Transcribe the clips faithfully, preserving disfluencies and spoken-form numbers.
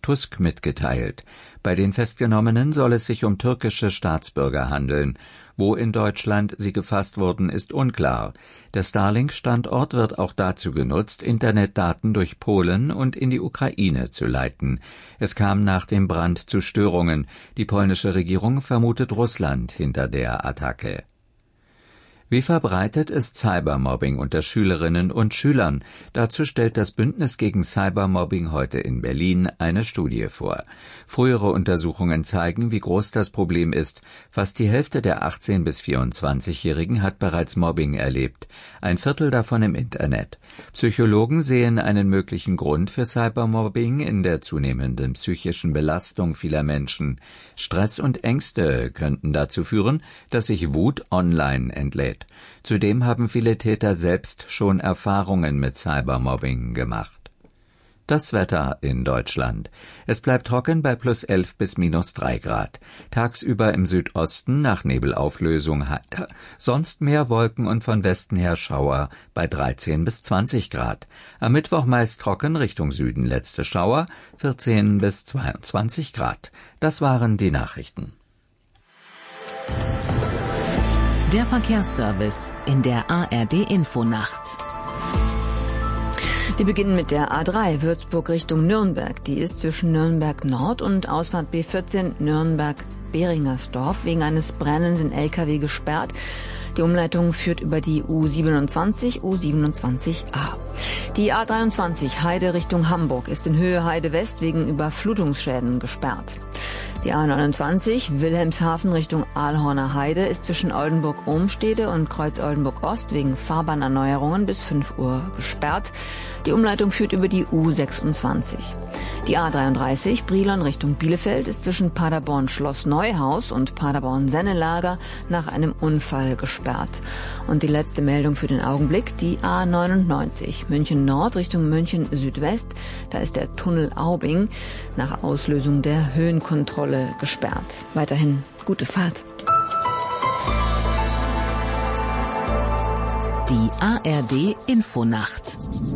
Tusk mitgeteilt. Bei den Festgenommenen soll es sich um türkische Staatsbürger handeln. Wo in Deutschland sie gefasst wurden, ist unklar. Der Starlink-Standort wird auch dazu genutzt, Internetdaten durch Polen und in die Ukraine zu leiten. Es kam nach dem Brand zu Störungen. Die polnische Regierung vermutet Russland hinter der Attacke. Wie verbreitet ist Cybermobbing unter Schülerinnen und Schülern? Dazu stellt das Bündnis gegen Cybermobbing heute in Berlin eine Studie vor. Frühere Untersuchungen zeigen, wie groß das Problem ist. Fast die Hälfte der achtzehn- bis vierundzwanzigjährigen hat bereits Mobbing erlebt. Ein Viertel davon im Internet. Psychologen sehen einen möglichen Grund für Cybermobbing in der zunehmenden psychischen Belastung vieler Menschen. Stress und Ängste könnten dazu führen, dass sich Wut online entlädt. Zudem haben viele Täter selbst schon Erfahrungen mit Cybermobbing gemacht. Das Wetter in Deutschland. Es bleibt trocken bei plus elf bis minus drei Grad. Tagsüber im Südosten nach Nebelauflösung heiter, sonst mehr Wolken und von Westen her Schauer bei dreizehn bis zwanzig Grad. Am Mittwoch meist trocken, Richtung Süden letzte Schauer, vierzehn bis zweiundzwanzig Grad. Das waren die Nachrichten. Der Verkehrsservice in der A R D-Infonacht. Wir beginnen mit der A drei Würzburg Richtung Nürnberg. Die ist zwischen Nürnberg Nord und Ausfahrt B vierzehn Nürnberg-Beringersdorf wegen eines brennenden L K W gesperrt. Die Umleitung führt über die U siebenundzwanzig, U siebenundzwanzig A. Die A dreiundzwanzig Heide Richtung Hamburg ist in Höhe Heide West wegen Überflutungsschäden gesperrt. Die A neunundzwanzig Wilhelmshaven Richtung Aalhorner Heide ist zwischen Oldenburg-Ohmstede und Kreuz-Oldenburg-Ost wegen Fahrbahnerneuerungen bis fünf Uhr gesperrt. Die Umleitung führt über die U sechsundzwanzig. Die A dreiunddreißig Brilon Richtung Bielefeld ist zwischen Paderborn-Schloss Neuhaus und Paderborn-Sennelager nach einem Unfall gesperrt. Und die letzte Meldung für den Augenblick, die A neunundneunzig München Nord Richtung München Südwest. Da ist der Tunnel Aubing nach Auslösung der Höhenkontrolle gesperrt. Weiterhin gute Fahrt. Die A R D-Infonacht.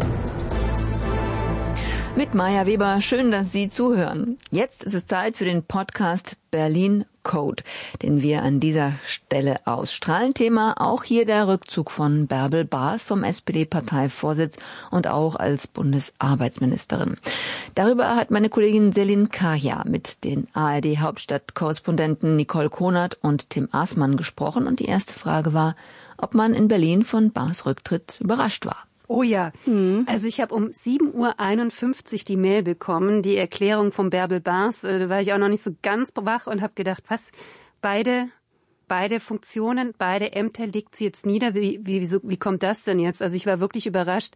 Mit Maja Weber, schön, dass Sie zuhören. Jetzt ist es Zeit für den Podcast Berlin Code, den wir an dieser Stelle ausstrahlen. Thema auch hier der Rückzug von Bärbel Baas vom S P D-Parteivorsitz und auch als Bundesarbeitsministerin. Darüber hat meine Kollegin Selin Kahja mit den A R D-Hauptstadtkorrespondenten Nicole Konert und Tim Aßmann gesprochen. Und die erste Frage war, ob man in Berlin von Baas Rücktritt überrascht war. Oh ja, mhm. Also ich habe um sieben Uhr einundfünfzig die Mail bekommen, die Erklärung von Bärbel Baas. Da war ich auch noch nicht so ganz wach und habe gedacht, was, beide beide Funktionen, beide Ämter legt sie jetzt nieder. Wie, wie, wie, wie kommt das denn jetzt? Also ich war wirklich überrascht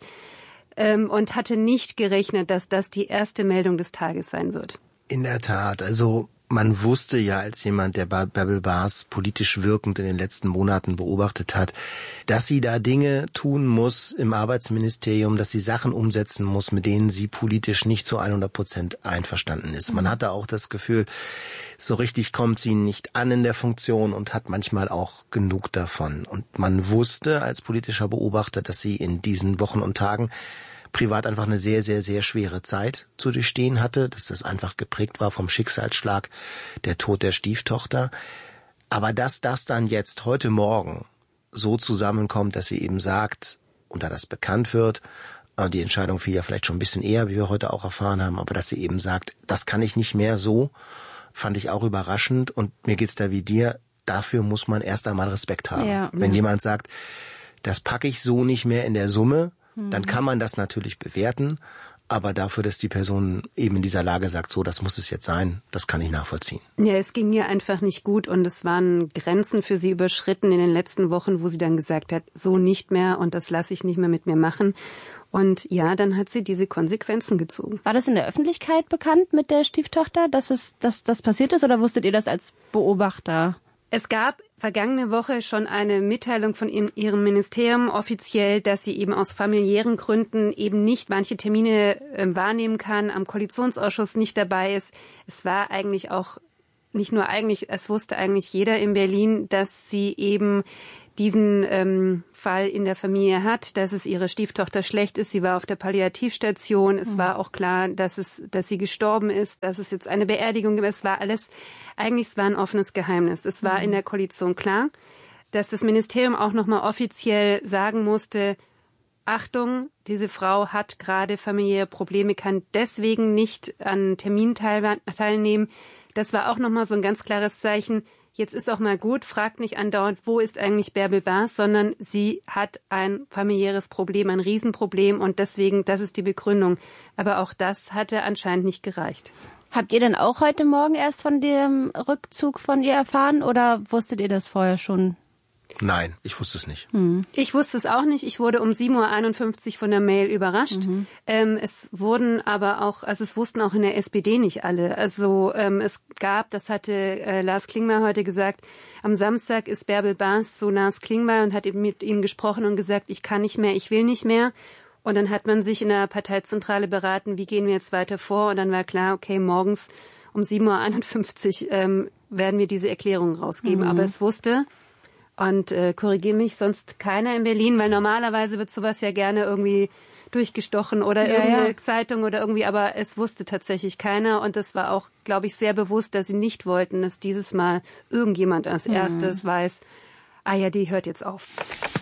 ähm, und hatte nicht gerechnet, dass das die erste Meldung des Tages sein wird. In der Tat, also man wusste ja als jemand, der Bärbel Baas politisch wirkend in den letzten Monaten beobachtet hat, dass sie da Dinge tun muss im Arbeitsministerium, dass sie Sachen umsetzen muss, mit denen sie politisch nicht zu hundert Prozent einverstanden ist. Man hatte auch das Gefühl, so richtig kommt sie nicht an in der Funktion und hat manchmal auch genug davon. Und man wusste als politischer Beobachter, dass sie in diesen Wochen und Tagen privat einfach eine sehr, sehr, sehr schwere Zeit zu durchstehen hatte, dass das einfach geprägt war vom Schicksalsschlag, der Tod der Stieftochter. Aber dass das dann jetzt heute Morgen so zusammenkommt, dass sie eben sagt, und da das bekannt wird, die Entscheidung fiel ja vielleicht schon ein bisschen eher, wie wir heute auch erfahren haben, aber dass sie eben sagt, das kann ich nicht mehr so, fand ich auch überraschend. Und mir geht's da wie dir, dafür muss man erst einmal Respekt haben. Ja. Wenn jemand sagt, das packe ich so nicht mehr in der Summe, dann kann man das natürlich bewerten, aber dafür, dass die Person eben in dieser Lage sagt, so, das muss es jetzt sein, das kann ich nachvollziehen. Ja, es ging ihr einfach nicht gut und es waren Grenzen für sie überschritten in den letzten Wochen, wo sie dann gesagt hat, so nicht mehr und das lasse ich nicht mehr mit mir machen. Und ja, dann hat sie diese Konsequenzen gezogen. War das in der Öffentlichkeit bekannt mit der Stieftochter, dass es, dass das passiert ist, oder wusstet ihr das als Beobachter? Es gab vergangene Woche schon eine Mitteilung von ihrem Ministerium offiziell, dass sie eben aus familiären Gründen eben nicht manche Termine äh, wahrnehmen kann, am Koalitionsausschuss nicht dabei ist. Es war eigentlich auch, nicht nur eigentlich, es wusste eigentlich jeder in Berlin, dass sie eben diesen ähm, Fall in der Familie hat, dass es ihrer Stieftochter schlecht ist. Sie war auf der Palliativstation. Es mhm. war auch klar, dass es, dass sie gestorben ist, dass es jetzt eine Beerdigung gibt. Es war alles, eigentlich es war ein offenes Geheimnis. Es war mhm. in der Koalition klar, dass das Ministerium auch nochmal offiziell sagen musste, Achtung, diese Frau hat gerade familiäre Probleme, kann deswegen nicht an Terminen teilnehmen. Das war auch nochmal so ein ganz klares Zeichen. Jetzt ist auch mal gut, fragt nicht andauernd, wo ist eigentlich Bärbel Baas, sondern sie hat ein familiäres Problem, ein Riesenproblem und deswegen, das ist die Begründung. Aber auch das hatte anscheinend nicht gereicht. Habt ihr denn auch heute Morgen erst von dem Rückzug von ihr erfahren oder wusstet ihr das vorher schon? Nein, ich wusste es nicht. Hm. Ich wusste es auch nicht. Ich wurde um sieben Uhr einundfünfzig von der Mail überrascht. Mhm. Ähm, es wurden aber auch, also es wussten auch in der S P D nicht alle. Also ähm, es gab, das hatte äh, Lars Klingbeil heute gesagt, am Samstag ist Bärbel Baas zu Lars Klingbeil und hat eben mit ihm gesprochen und gesagt, ich kann nicht mehr, ich will nicht mehr. Und dann hat man sich in der Parteizentrale beraten, wie gehen wir jetzt weiter vor? Und dann war klar, okay, morgens um sieben Uhr einundfünfzig ähm, werden wir diese Erklärung rausgeben. Mhm. Aber es wusste... Und äh, korrigiere mich, sonst keiner in Berlin, weil normalerweise wird sowas ja gerne irgendwie durchgestochen oder ja, irgendeine ja. Zeitung oder irgendwie, aber es wusste tatsächlich keiner und das war auch, glaube ich, sehr bewusst, dass sie nicht wollten, dass dieses Mal irgendjemand als mhm. erstes weiß, ah ja, die hört jetzt auf.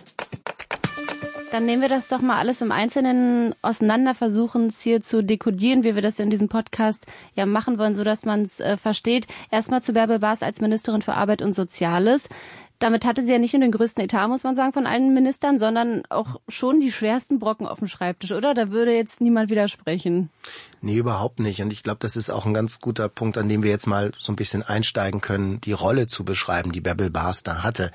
Dann nehmen wir das doch mal alles im Einzelnen auseinander, versuchen es hier zu dekodieren, wie wir das in diesem Podcast ja machen wollen, sodass man es äh, versteht. Erstmal zu Bärbel Baas als Ministerin für Arbeit und Soziales. Damit hatte sie ja nicht nur den größten Etat, muss man sagen, von allen Ministern, sondern auch schon die schwersten Brocken auf dem Schreibtisch, oder? Da würde jetzt niemand widersprechen. Nee, überhaupt nicht. Und ich glaube, das ist auch ein ganz guter Punkt, an dem wir jetzt mal so ein bisschen einsteigen können, die Rolle zu beschreiben, die Bärbel Baas da hatte.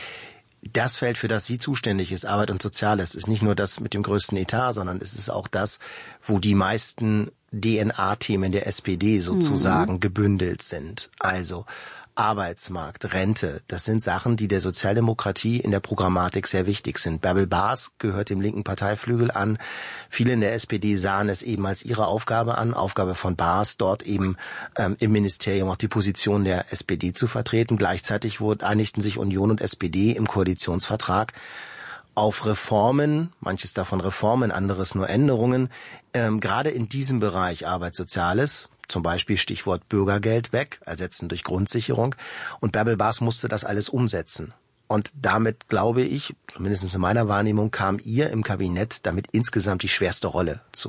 Das Feld, für das sie zuständig ist, Arbeit und Soziales, ist nicht nur das mit dem größten Etat, sondern es ist auch das, wo die meisten D N A-Themen der S P D sozusagen mhm. gebündelt sind. Also Arbeitsmarkt, Rente, das sind Sachen, die der Sozialdemokratie in der Programmatik sehr wichtig sind. Bärbel Baas gehört dem linken Parteiflügel an. Viele in der S P D sahen es eben als ihre Aufgabe an, Aufgabe von Baas, dort eben ähm, im Ministerium auch die Position der S P D zu vertreten. Gleichzeitig wurde, einigten sich Union und S P D im Koalitionsvertrag auf Reformen, manches davon Reformen, anderes nur Änderungen, ähm, gerade in diesem Bereich Arbeit, Soziales, zum Beispiel Stichwort Bürgergeld weg, ersetzen durch Grundsicherung. Und Bärbel Baas musste das alles umsetzen. Und damit, glaube ich, zumindest in meiner Wahrnehmung, kam ihr im Kabinett damit insgesamt die schwerste Rolle zu.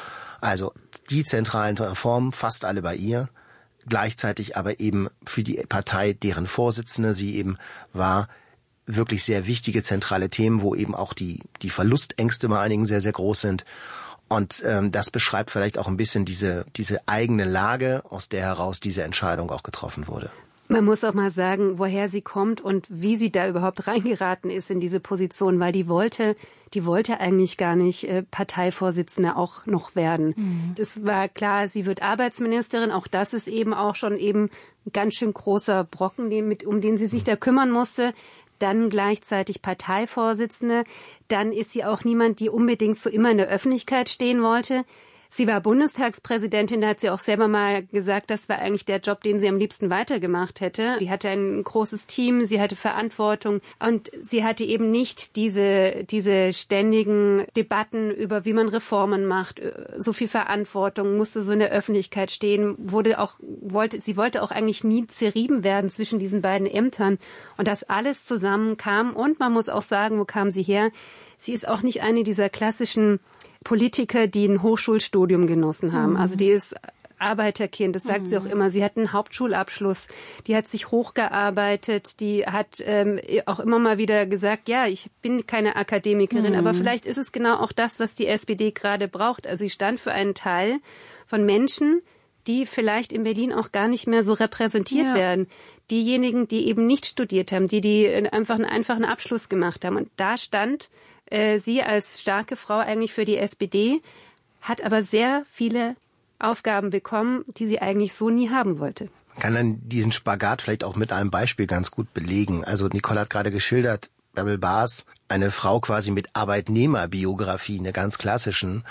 Also die zentralen Reformen, fast alle bei ihr, gleichzeitig aber eben für die Partei, deren Vorsitzende sie eben war, wirklich sehr wichtige zentrale Themen, wo eben auch die, die Verlustängste bei einigen sehr, sehr groß sind. Und ähm, das beschreibt vielleicht auch ein bisschen diese diese eigene Lage, aus der heraus diese Entscheidung auch getroffen wurde. Man muss auch mal sagen, woher sie kommt und wie sie da überhaupt reingeraten ist in diese Position, weil die wollte, die wollte eigentlich gar nicht äh, Parteivorsitzende auch noch werden. Mhm. Das war klar, sie wird Arbeitsministerin. Auch das ist eben auch schon eben ein ganz schön großer Brocken, den, mit, um den sie sich da kümmern musste. Dann gleichzeitig Parteivorsitzende. Dann ist sie auch niemand, die unbedingt so immer in der Öffentlichkeit stehen wollte. Sie war Bundestagspräsidentin, da hat sie auch selber mal gesagt, das war eigentlich der Job, den sie am liebsten weitergemacht hätte. Sie hatte ein großes Team, sie hatte Verantwortung und sie hatte eben nicht diese diese ständigen Debatten über, wie man Reformen macht, so viel Verantwortung, musste so in der Öffentlichkeit stehen, wurde auch wollte sie wollte auch eigentlich nie zerrieben werden zwischen diesen beiden Ämtern und das alles zusammen kam und man muss auch sagen, wo kam sie her? Sie ist auch nicht eine dieser klassischen Politiker, die ein Hochschulstudium genossen haben. Mhm. Also die ist Arbeiterkind, das sagt mhm. sie auch immer. Sie hat einen Hauptschulabschluss, die hat sich hochgearbeitet, die hat ähm, auch immer mal wieder gesagt, ja, ich bin keine Akademikerin, mhm. aber vielleicht ist es genau auch das, was die S P D gerade braucht. Also sie stand für einen Teil von Menschen, die vielleicht in Berlin auch gar nicht mehr so repräsentiert ja. werden. Diejenigen, die eben nicht studiert haben, die, die einfach einen einfachen Abschluss gemacht haben. Und da stand äh, sie als starke Frau eigentlich für die S P D, hat aber sehr viele Aufgaben bekommen, die sie eigentlich so nie haben wollte. Man kann dann diesen Spagat vielleicht auch mit einem Beispiel ganz gut belegen. Also Nicole hat gerade geschildert, Bärbel Baas, eine Frau quasi mit Arbeitnehmerbiografie, eine ganz klassischen,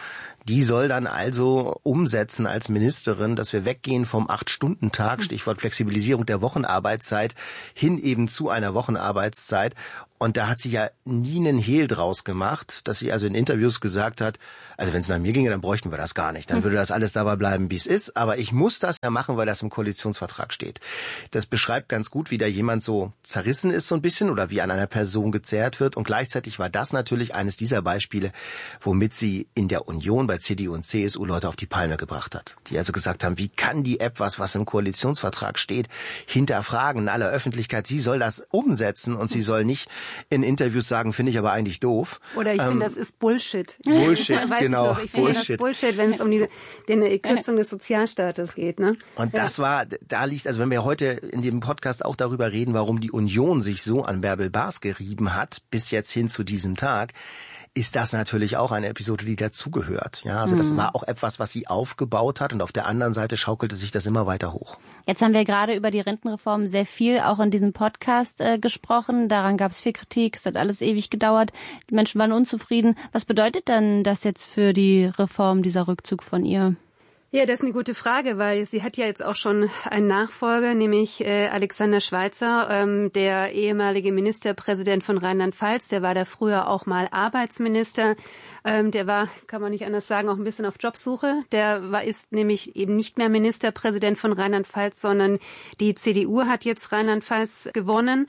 Die soll dann also umsetzen als Ministerin, dass wir weggehen vom Acht-Stunden-Tag, Stichwort Flexibilisierung der Wochenarbeitszeit, hin eben zu einer Wochenarbeitszeit. Und da hat sie ja nie einen Hehl draus gemacht, dass sie also in Interviews gesagt hat, also wenn es nach mir ginge, dann bräuchten wir das gar nicht. Dann würde das alles dabei bleiben, wie es ist. Aber ich muss das ja machen, weil das im Koalitionsvertrag steht. Das beschreibt ganz gut, wie da jemand so zerrissen ist so ein bisschen oder wie an einer Person gezerrt wird. Und gleichzeitig war das natürlich eines dieser Beispiele, womit sie in der Union bei C D U und C S U Leute auf die Palme gebracht hat. Die also gesagt haben, wie kann die App, was, was im Koalitionsvertrag steht, hinterfragen in aller Öffentlichkeit. Sie soll das umsetzen und sie soll nicht in Interviews sagen, finde ich aber eigentlich doof. Oder ich ähm, finde, das ist Bullshit. Bullshit, genau. Ich, ich finde das Bullshit, wenn es um die, die Kürzung des Sozialstaates geht. Ne? Und das ja. war, da liegt, also wenn wir heute in dem Podcast auch darüber reden, warum die Union sich so an Bärbel Baas gerieben hat, bis jetzt hin zu diesem Tag, ist das natürlich auch eine Episode, die dazugehört. Ja, also das war auch etwas, was sie aufgebaut hat und auf der anderen Seite schaukelte sich das immer weiter hoch. Jetzt haben wir gerade über die Rentenreform sehr viel auch in diesem Podcast äh, gesprochen. Daran gab es viel Kritik, es hat alles ewig gedauert. Die Menschen waren unzufrieden. Was bedeutet denn das jetzt für die Reform, dieser Rückzug von ihr? Ja, das ist eine gute Frage, weil sie hat ja jetzt auch schon einen Nachfolger, nämlich äh, Alexander Schweitzer, ähm, der ehemalige Ministerpräsident von Rheinland-Pfalz. Der war da früher auch mal Arbeitsminister. Ähm, der war, kann man nicht anders sagen, auch ein bisschen auf Jobsuche. Der war ist nämlich eben nicht mehr Ministerpräsident von Rheinland-Pfalz, sondern die C D U hat jetzt Rheinland-Pfalz gewonnen.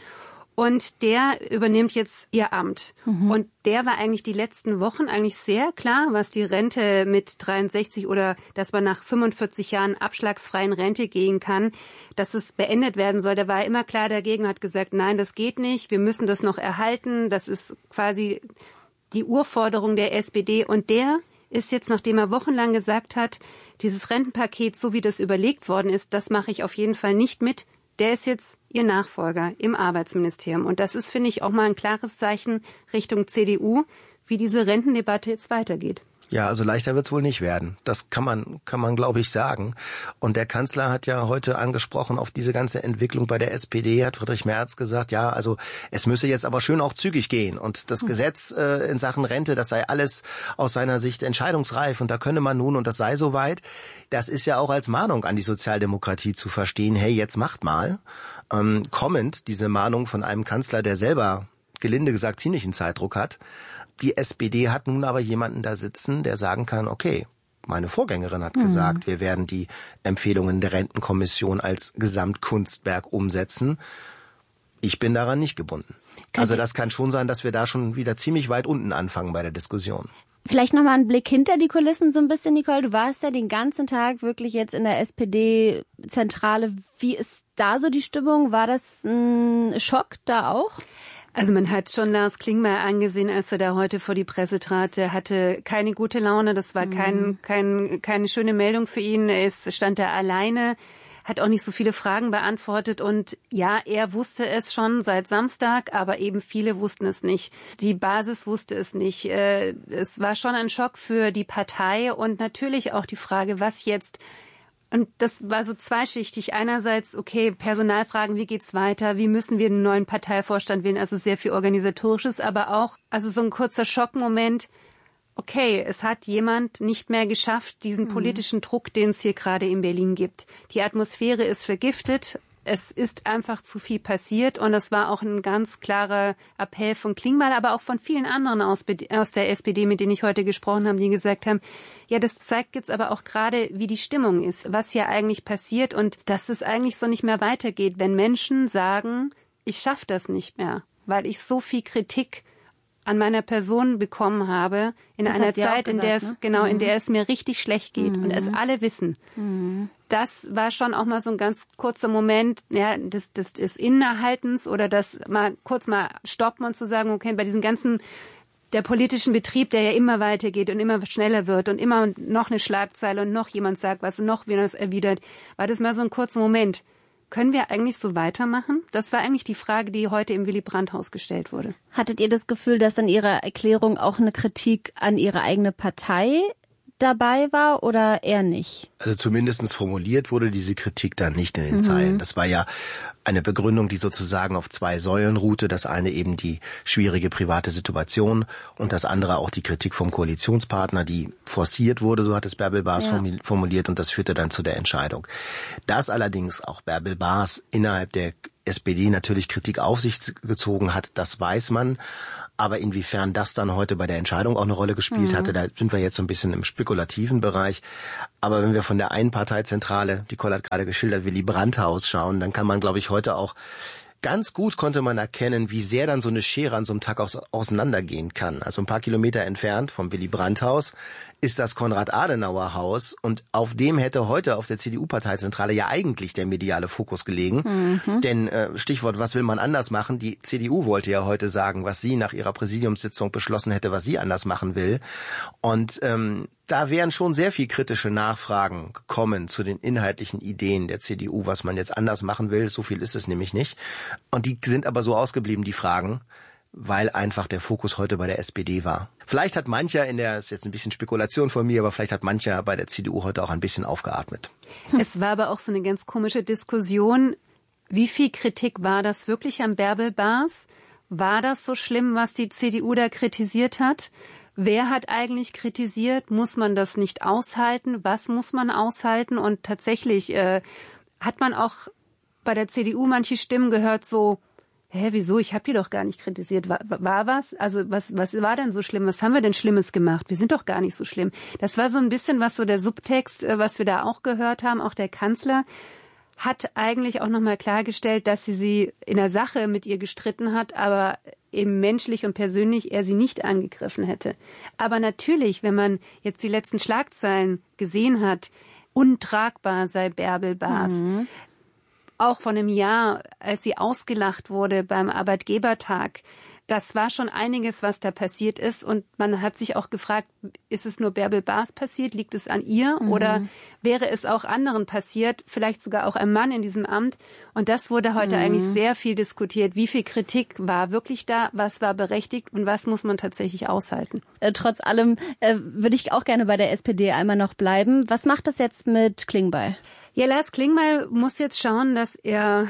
Und der übernimmt jetzt ihr Amt. Mhm. Und der war eigentlich die letzten Wochen eigentlich sehr klar, was die Rente mit dreiundsechzig oder dass man nach fünfundvierzig Jahren abschlagsfreien Rente gehen kann, dass es beendet werden soll. Der war immer klar dagegen, hat gesagt, nein, das geht nicht, wir müssen das noch erhalten. Das ist quasi die Urforderung der S P D. Und der ist jetzt, nachdem er wochenlang gesagt hat, dieses Rentenpaket, so wie das überlegt worden ist, das mache ich auf jeden Fall nicht mit. Der ist jetzt ihr Nachfolger im Arbeitsministerium. Und das ist, finde ich, auch mal ein klares Zeichen Richtung C D U, wie diese Rentendebatte jetzt weitergeht. Ja, also leichter wird's wohl nicht werden. Das kann man, kann man, glaube ich, sagen. Und der Kanzler hat ja heute angesprochen auf diese ganze Entwicklung bei der S P D, hat Friedrich Merz gesagt, ja, also es müsse jetzt aber schön auch zügig gehen. Und das Gesetz äh, in Sachen Rente, das sei alles aus seiner Sicht entscheidungsreif und da könne man nun und das sei soweit. Das ist ja auch als Mahnung an die Sozialdemokratie zu verstehen, hey, jetzt macht mal. Ähm, kommend diese Mahnung von einem Kanzler, der selber, gelinde gesagt, ziemlichen Zeitdruck hat. Die S P D hat nun aber jemanden da sitzen, der sagen kann, okay, meine Vorgängerin hat mhm. gesagt, wir werden die Empfehlungen der Rentenkommission als Gesamtkunstwerk umsetzen. Ich bin daran nicht gebunden. Kann also das kann schon sein, dass wir da schon wieder ziemlich weit unten anfangen bei der Diskussion. Vielleicht nochmal ein Blick hinter die Kulissen so ein bisschen, Nicole. Du warst ja den ganzen Tag wirklich jetzt in der S P D-Zentrale. Wie ist da so die Stimmung? War das ein Schock da auch? Also man hat schon Lars Klingbeil angesehen, als er da heute vor die Presse trat. Er hatte keine gute Laune. Das war kein, kein, keine schöne Meldung für ihn. Er ist, stand da alleine, hat auch nicht so viele Fragen beantwortet. Und ja, er wusste es schon seit Samstag, aber eben viele wussten es nicht. Die Basis wusste es nicht. Es war schon ein Schock für die Partei und natürlich auch die Frage, was jetzt. Und das war so zweischichtig. Einerseits, okay, Personalfragen, wie geht's weiter? Wie müssen wir einen neuen Parteivorstand wählen? Also sehr viel Organisatorisches, aber auch, also so ein kurzer Schockmoment. Okay, es hat jemand nicht mehr geschafft, diesen mhm. politischen Druck, den es hier gerade in Berlin gibt. Die Atmosphäre ist vergiftet. Es ist einfach zu viel passiert und das war auch ein ganz klarer Appell von Klingbeil, aber auch von vielen anderen aus, aus der S P D, mit denen ich heute gesprochen habe, die gesagt haben, ja, das zeigt jetzt aber auch gerade, wie die Stimmung ist, was hier eigentlich passiert und dass es eigentlich so nicht mehr weitergeht, wenn Menschen sagen, ich schaffe das nicht mehr, weil ich so viel Kritik an meiner Person bekommen habe, in das einer Zeit, in der es, ne? genau, mhm. in der es mir richtig schlecht geht mhm. und es alle wissen. Mhm. Das war schon auch mal so ein ganz kurzer Moment, ja, des, des, des Innehaltens oder das mal kurz mal stoppen und zu sagen, okay, bei diesem ganzen, der politischen Betrieb, der ja immer weitergeht und immer schneller wird und immer noch eine Schlagzeile und noch jemand sagt was und noch wieder was erwidert, war das mal so ein kurzer Moment. Können wir eigentlich so weitermachen? Das war eigentlich die Frage, die heute im Willy-Brandt-Haus gestellt wurde. Hattet ihr das Gefühl, dass in Ihrer Erklärung auch eine Kritik an Ihre eigene Partei dabei war oder eher nicht? Also zumindest formuliert wurde diese Kritik dann nicht in den mhm. Zeilen. Das war ja eine Begründung, die sozusagen auf zwei Säulen ruhte. Das eine eben die schwierige private Situation und das andere auch die Kritik vom Koalitionspartner, die forciert wurde, so hat es Bärbel Baas ja. formuliert, und das führte dann zu der Entscheidung. Dass allerdings auch Bärbel Baas innerhalb der S P D natürlich Kritik auf sich gezogen hat, das weiß man. Aber inwiefern das dann heute bei der Entscheidung auch eine Rolle gespielt mhm. hatte, da sind wir jetzt so ein bisschen im spekulativen Bereich. Aber wenn wir von der Einparteizentrale, die Koll hat gerade geschildert, Willy Brandt ausschauen, dann kann man, glaube ich, heute auch ganz gut konnte man erkennen, wie sehr dann so eine Schere an so einem Tag aus, auseinandergehen kann. Also ein paar Kilometer entfernt vom Willy Brandt-Haus ist das Konrad-Adenauer-Haus, und auf dem hätte heute auf der C D U-Parteizentrale ja eigentlich der mediale Fokus gelegen. Mhm. Denn äh, Stichwort, was will man anders machen? Die C D U wollte ja heute sagen, was sie nach ihrer Präsidiumssitzung beschlossen hätte, was sie anders machen will. Und ähm, da wären schon sehr viel kritische Nachfragen gekommen zu den inhaltlichen Ideen der C D U, was man jetzt anders machen will. So viel ist es nämlich nicht. Und die sind aber so ausgeblieben, die Fragen, weil einfach der Fokus heute bei der S P D war. Vielleicht hat mancher in der, ist jetzt ein bisschen Spekulation von mir, aber vielleicht hat mancher bei der C D U heute auch ein bisschen aufgeatmet. Es war aber auch so eine ganz komische Diskussion. Wie viel Kritik war das wirklich an Bärbel Baas? War das so schlimm, was die C D U da kritisiert hat? Wer hat eigentlich kritisiert? Muss man das nicht aushalten? Was muss man aushalten? Und tatsächlich äh, hat man auch bei der C D U manche Stimmen gehört so, hä, wieso? Ich habe die doch gar nicht kritisiert. War, war was? Also was, was war denn so schlimm? Was haben wir denn Schlimmes gemacht? Wir sind doch gar nicht so schlimm. Das war so ein bisschen was so der Subtext, was wir da auch gehört haben. Auch der Kanzler hat eigentlich auch nochmal klargestellt, dass sie sie in der Sache mit ihr gestritten hat, aber eben menschlich und persönlich er sie nicht angegriffen hätte. Aber natürlich, wenn man jetzt die letzten Schlagzeilen gesehen hat, untragbar sei Bärbel Baas. Mhm. Auch von einem Jahr, als sie ausgelacht wurde beim Arbeitgebertag. Das war schon einiges, was da passiert ist. Und man hat sich auch gefragt, ist es nur Bärbel Baas passiert? Liegt es an ihr? Mhm. Oder wäre es auch anderen passiert? Vielleicht sogar auch einem Mann in diesem Amt. Und das wurde heute mhm. eigentlich sehr viel diskutiert. Wie viel Kritik war wirklich da? Was war berechtigt? Und was muss man tatsächlich aushalten? Äh, trotz allem äh, würde ich auch gerne bei der S P D einmal noch bleiben. Was macht das jetzt mit Klingbeil? Ja, Lars Klingbeil muss jetzt schauen, dass er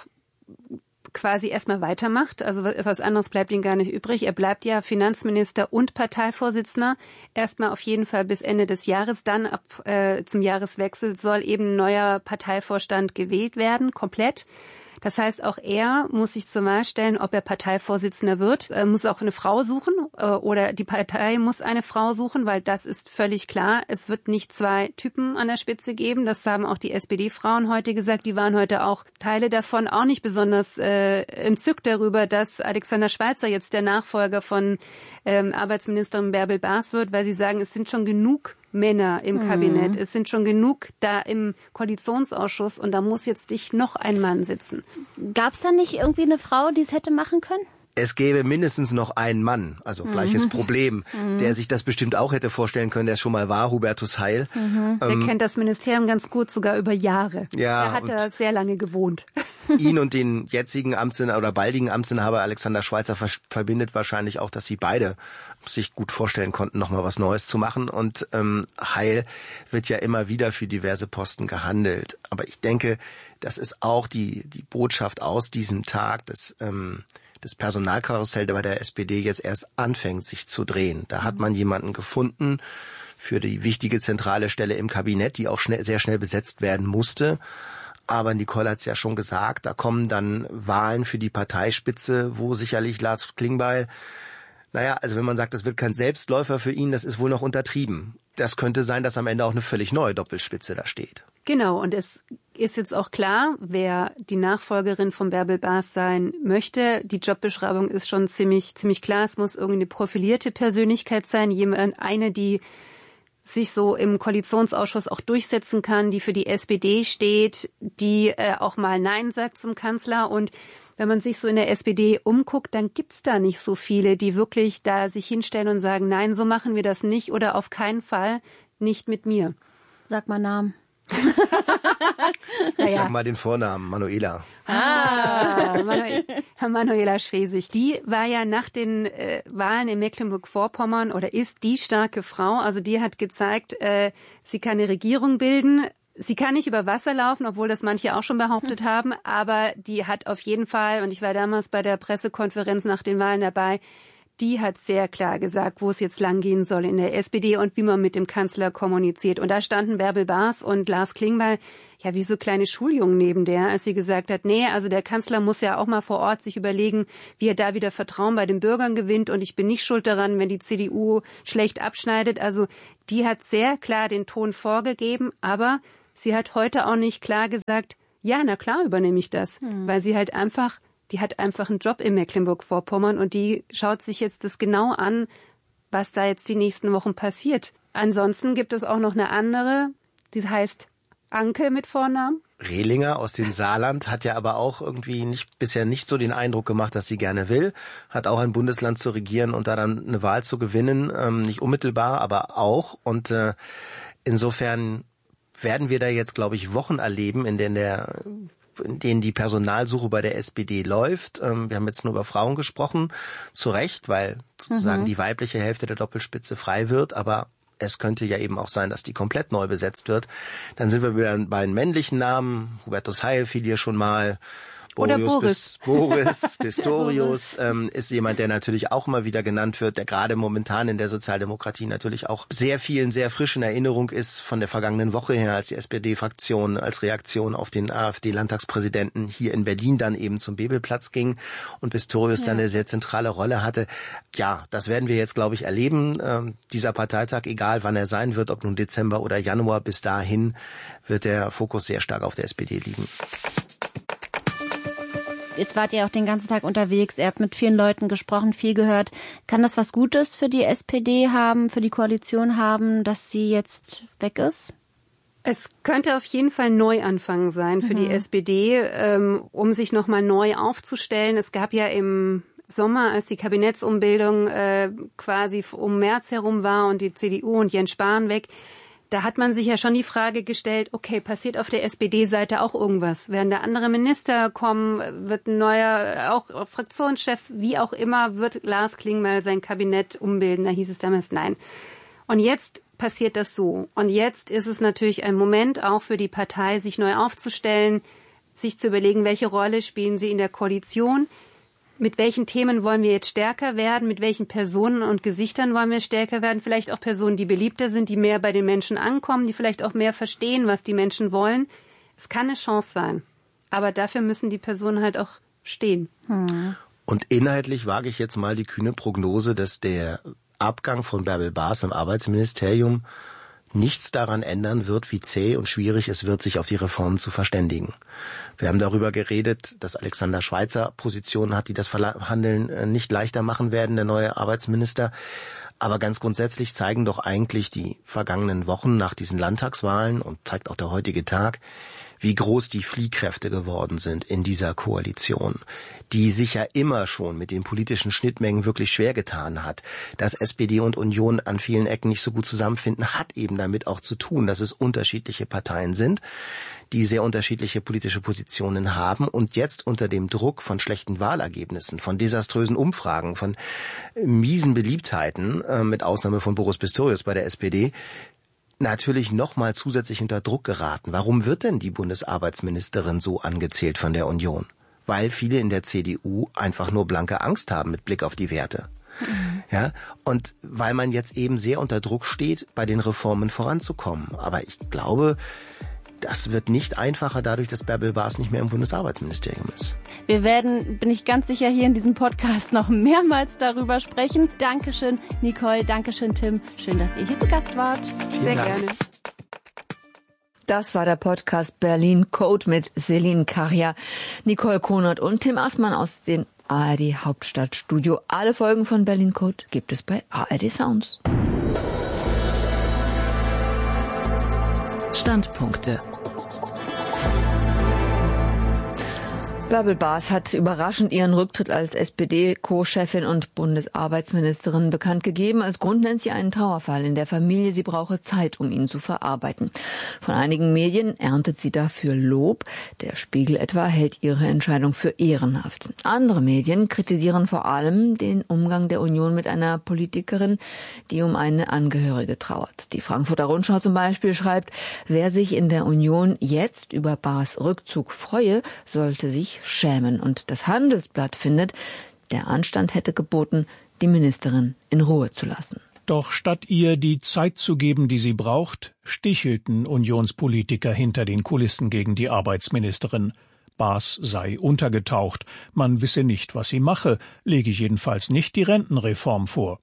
quasi erstmal weitermacht. Also etwas anderes bleibt ihm gar nicht übrig. Er bleibt ja Finanzminister und Parteivorsitzender. Erstmal auf jeden Fall bis Ende des Jahres. Dann ab äh, zum Jahreswechsel soll eben ein neuer Parteivorstand gewählt werden, komplett. Das heißt, auch er muss sich zur Wahl stellen, ob er Parteivorsitzender wird. Er muss auch eine Frau suchen oder die Partei muss eine Frau suchen, weil das ist völlig klar. Es wird nicht zwei Typen an der Spitze geben. Das haben auch die S P D-Frauen heute gesagt. Die waren heute auch Teile davon auch nicht besonders äh, entzückt darüber, dass Alexander Schweitzer jetzt der Nachfolger von ähm, Arbeitsministerin Bärbel Baas wird, weil sie sagen, es sind schon genug Männer im mhm. Kabinett. Es sind schon genug da im Koalitionsausschuss und da muss jetzt nicht noch ein Mann sitzen. Gab es da nicht irgendwie eine Frau, die es hätte machen können? Es gäbe mindestens noch einen Mann, also gleiches mhm. Problem, mhm. der sich das bestimmt auch hätte vorstellen können, der schon mal war, Hubertus Heil. Mhm. Der ähm, kennt das Ministerium ganz gut, sogar über Jahre. Ja, er hat da sehr lange gewohnt. Ihn und den jetzigen Amtsinhaber oder baldigen Amtsinhaber Alexander Schweitzer verbindet wahrscheinlich auch, dass sie beide sich gut vorstellen konnten, nochmal was Neues zu machen. Und ähm, Heil wird ja immer wieder für diverse Posten gehandelt. Aber ich denke, das ist auch die die Botschaft aus diesem Tag, dass ähm, das Personalkarussell bei der S P D jetzt erst anfängt, sich zu drehen. Da hat man jemanden gefunden für die wichtige zentrale Stelle im Kabinett, die auch schnell, sehr schnell besetzt werden musste. Aber Nicole hat es ja schon gesagt, da kommen dann Wahlen für die Parteispitze, wo sicherlich Lars Klingbeil, naja, also wenn man sagt, das wird kein Selbstläufer für ihn, das ist wohl noch untertrieben. Das könnte sein, dass am Ende auch eine völlig neue Doppelspitze da steht. Genau, und es ist jetzt auch klar, wer die Nachfolgerin von Bärbel Baas sein möchte. Die Jobbeschreibung ist schon ziemlich ziemlich klar. Es muss irgendeine profilierte Persönlichkeit sein, jemand, eine, die sich so im Koalitionsausschuss auch durchsetzen kann, die für die S P D steht, die äh, auch mal Nein sagt zum Kanzler. Und wenn man sich so in der S P D umguckt, dann gibt's da nicht so viele, die wirklich da sich hinstellen und sagen, nein, so machen wir das nicht oder auf keinen Fall nicht mit mir. Sag mal Namen. Ich ja. sag mal den Vornamen, Manuela. Ah, Manuela, Manuela Schwesig. Die war ja nach den äh, Wahlen in Mecklenburg-Vorpommern oder ist die starke Frau. Also die hat gezeigt, äh, sie kann eine Regierung bilden. Sie kann nicht über Wasser laufen, obwohl das manche auch schon behauptet hm. haben. Aber die hat auf jeden Fall, und ich war damals bei der Pressekonferenz nach den Wahlen dabei, die hat sehr klar gesagt, wo es jetzt langgehen soll in der S P D und wie man mit dem Kanzler kommuniziert. Und da standen Bärbel Baas und Lars Klingbeil ja wie so kleine Schuljungen neben der, als sie gesagt hat, nee, also der Kanzler muss ja auch mal vor Ort sich überlegen, wie er da wieder Vertrauen bei den Bürgern gewinnt. Und ich bin nicht schuld daran, wenn die C D U schlecht abschneidet. Also die hat sehr klar den Ton vorgegeben, aber sie hat heute auch nicht klar gesagt, ja, na klar übernehme ich das, hm. weil sie halt einfach Die hat einfach einen Job in Mecklenburg-Vorpommern und die schaut sich jetzt das genau an, was da jetzt die nächsten Wochen passiert. Ansonsten gibt es auch noch eine andere, die heißt Anke mit Vornamen. Rehlinger aus dem Saarland hat ja aber auch irgendwie nicht, bisher nicht so den Eindruck gemacht, dass sie gerne will. Hat auch ein Bundesland zu regieren und da dann eine Wahl zu gewinnen. Ähm, nicht unmittelbar, aber auch. Und äh, insofern werden wir da jetzt, glaube ich, Wochen erleben, in denen der in denen die Personalsuche bei der S P D läuft. Wir haben jetzt nur über Frauen gesprochen, zu Recht, weil sozusagen mhm. die weibliche Hälfte der Doppelspitze frei wird, aber es könnte ja eben auch sein, dass die komplett neu besetzt wird. Dann sind wir wieder bei den männlichen Namen. Hubertus Heil fiel hier schon mal. Oder Boris. Boris Pistorius ähm, ist jemand, der natürlich auch immer wieder genannt wird, der gerade momentan in der Sozialdemokratie natürlich auch sehr vielen, sehr frisch in Erinnerung ist von der vergangenen Woche her, als die S P D-Fraktion als Reaktion auf den AfD-Landtagspräsidenten hier in Berlin dann eben zum Bebelplatz ging und Pistorius ja. dann eine sehr zentrale Rolle hatte. Ja, das werden wir jetzt, glaube ich, erleben. Ähm, dieser Parteitag, egal wann er sein wird, ob nun Dezember oder Januar, bis dahin wird der Fokus sehr stark auf der S P D liegen. Jetzt wart ihr auch den ganzen Tag unterwegs, ihr habt mit vielen Leuten gesprochen, viel gehört. Kann das was Gutes für die S P D haben, für die Koalition haben, dass sie jetzt weg ist? Es könnte auf jeden Fall ein Neuanfang sein für mhm. die S P D, ähm, um sich nochmal neu aufzustellen. Es gab ja im Sommer, als die Kabinettsumbildung äh, quasi um März herum war und die C D U und Jens Spahn weg, da hat man sich ja schon die Frage gestellt, okay, passiert auf der S P D-Seite auch irgendwas? Werden da andere Minister kommen? Wird ein neuer, auch Fraktionschef, wie auch immer, wird Lars Klingbeil sein Kabinett umbilden? Da hieß es damals nein. Und jetzt passiert das so. Und jetzt ist es natürlich ein Moment auch für die Partei, sich neu aufzustellen, sich zu überlegen, welche Rolle spielen sie in der Koalition? Mit welchen Themen wollen wir jetzt stärker werden? Mit welchen Personen und Gesichtern wollen wir stärker werden? Vielleicht auch Personen, die beliebter sind, die mehr bei den Menschen ankommen, die vielleicht auch mehr verstehen, was die Menschen wollen. Es kann eine Chance sein. Aber dafür müssen die Personen halt auch stehen. Hm. Und inhaltlich wage ich jetzt mal die kühne Prognose, dass der Abgang von Bärbel Baas im Arbeitsministerium nichts daran ändern wird, wie zäh und schwierig es wird, sich auf die Reformen zu verständigen. Wir haben darüber geredet, dass Alexander Schweitzer Positionen hat, die das Verhandeln nicht leichter machen werden, der neue Arbeitsminister. Aber ganz grundsätzlich zeigen doch eigentlich die vergangenen Wochen nach diesen Landtagswahlen und zeigt auch der heutige Tag, wie groß die Fliehkräfte geworden sind in dieser Koalition, die sich ja immer schon mit den politischen Schnittmengen wirklich schwer getan hat. Dass S P D und Union an vielen Ecken nicht so gut zusammenfinden, hat eben damit auch zu tun, dass es unterschiedliche Parteien sind, die sehr unterschiedliche politische Positionen haben und jetzt unter dem Druck von schlechten Wahlergebnissen, von desaströsen Umfragen, von miesen Beliebtheiten, äh, mit Ausnahme von Boris Pistorius bei der S P D, natürlich nochmal zusätzlich unter Druck geraten. Warum wird denn die Bundesarbeitsministerin so angezählt von der Union? Weil viele in der C D U einfach nur blanke Angst haben mit Blick auf die Werte. Mhm. Ja, und weil man jetzt eben sehr unter Druck steht, bei den Reformen voranzukommen. Aber ich glaube, das wird nicht einfacher dadurch, dass Bärbel Baas nicht mehr im Bundesarbeitsministerium ist. Wir werden, bin ich ganz sicher, hier in diesem Podcast noch mehrmals darüber sprechen. Dankeschön, Nicole. Dankeschön, Tim. Schön, dass ihr hier zu Gast wart. Sehr gerne. Das war der Podcast Berlin Code mit Selin Karja, Nicole Konert und Tim Aßmann aus den A R D Hauptstadtstudio. Alle Folgen von Berlin Code gibt es bei A R D Sounds. Standpunkte. Bärbel Baas hat überraschend ihren Rücktritt als S P D-Co-Chefin und Bundesarbeitsministerin bekannt gegeben. Als Grund nennt sie einen Trauerfall in der Familie. Sie brauche Zeit, um ihn zu verarbeiten. Von einigen Medien erntet sie dafür Lob. Der Spiegel etwa hält ihre Entscheidung für ehrenhaft. Andere Medien kritisieren vor allem den Umgang der Union mit einer Politikerin, die um eine Angehörige trauert. Die Frankfurter Rundschau zum Beispiel schreibt, wer sich in der Union jetzt über Baas Rückzug freue, sollte sich schämen. Und das Handelsblatt findet, der Anstand hätte geboten, die Ministerin in Ruhe zu lassen. Doch statt ihr die Zeit zu geben, die sie braucht, stichelten Unionspolitiker hinter den Kulissen gegen die Arbeitsministerin. Baas sei untergetaucht, man wisse nicht, was sie mache, lege jedenfalls nicht die Rentenreform vor.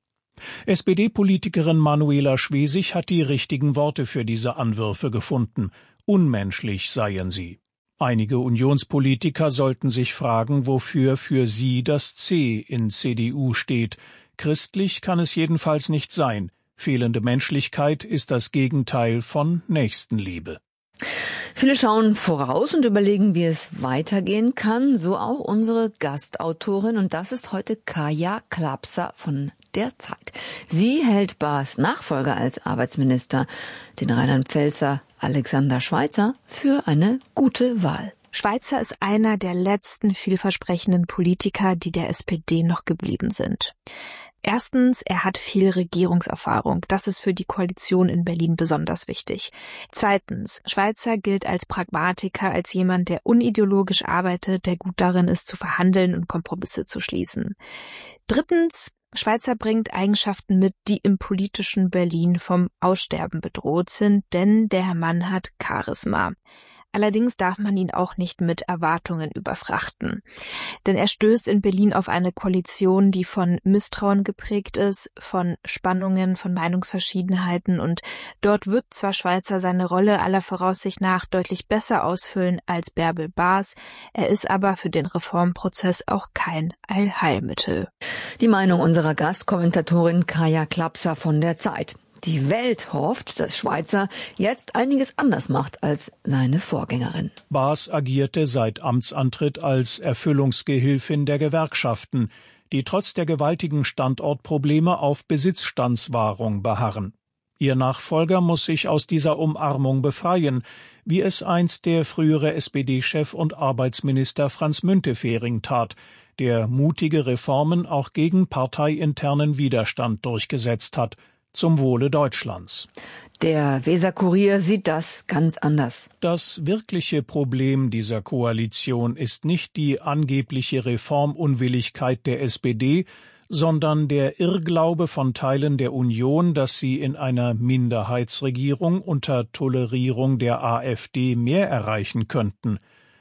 S P D-Politikerin Manuela Schwesig hat die richtigen Worte für diese Anwürfe gefunden. Unmenschlich seien sie. Einige Unionspolitiker sollten sich fragen, wofür für sie das C in C D U steht. Christlich kann es jedenfalls nicht sein. Fehlende Menschlichkeit ist das Gegenteil von Nächstenliebe. Viele schauen voraus und überlegen, wie es weitergehen kann. So auch unsere Gastautorin. Und das ist heute Kaja Klapser von der Zeit. Sie hält Baas Nachfolger als Arbeitsminister, den Rheinland-Pfälzer Alexander Schweitzer, für eine gute Wahl. Schweitzer ist einer der letzten vielversprechenden Politiker, die der S P D noch geblieben sind. Erstens, er hat viel Regierungserfahrung. Das ist für die Koalition in Berlin besonders wichtig. Zweitens, Schweitzer gilt als Pragmatiker, als jemand, der unideologisch arbeitet, der gut darin ist, zu verhandeln und Kompromisse zu schließen. Drittens, Schweitzer bringt Eigenschaften mit, die im politischen Berlin vom Aussterben bedroht sind, denn der Mann hat Charisma. Allerdings darf man ihn auch nicht mit Erwartungen überfrachten. Denn er stößt in Berlin auf eine Koalition, die von Misstrauen geprägt ist, von Spannungen, von Meinungsverschiedenheiten. Und dort wird zwar Schweitzer seine Rolle aller Voraussicht nach deutlich besser ausfüllen als Bärbel Baas, er ist aber für den Reformprozess auch kein Allheilmittel. Die Meinung unserer Gastkommentatorin Kaja Klapser von der Zeit. Die Welt hofft, dass Schweitzer jetzt einiges anders macht als seine Vorgängerin. Baas agierte seit Amtsantritt als Erfüllungsgehilfin der Gewerkschaften, die trotz der gewaltigen Standortprobleme auf Besitzstandswahrung beharren. Ihr Nachfolger muss sich aus dieser Umarmung befreien, wie es einst der frühere S P D-Chef und Arbeitsminister Franz Müntefering tat, der mutige Reformen auch gegen parteiinternen Widerstand durchgesetzt hat, zum Wohle Deutschlands. Der Weser-Kurier sieht das ganz anders. Das wirkliche Problem dieser Koalition ist nicht die angebliche Reformunwilligkeit der S P D, sondern der Irrglaube von Teilen der Union, dass sie in einer Minderheitsregierung unter Tolerierung der AfD mehr erreichen könnten.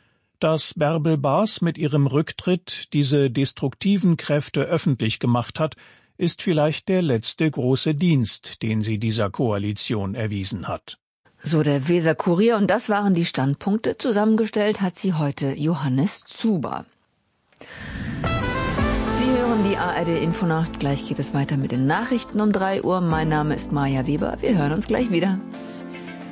Dass Bärbel Baas mit ihrem Rücktritt diese destruktiven Kräfte öffentlich gemacht hat, ist vielleicht der letzte große Dienst, den sie dieser Koalition erwiesen hat. So der Weser-Kurier, und das waren die Standpunkte. Zusammengestellt hat sie heute Johannes Zuber. Sie hören die A R D-Infonacht. Gleich geht es weiter mit den Nachrichten um drei Uhr. Mein Name ist Maja Weber. Wir hören uns gleich wieder.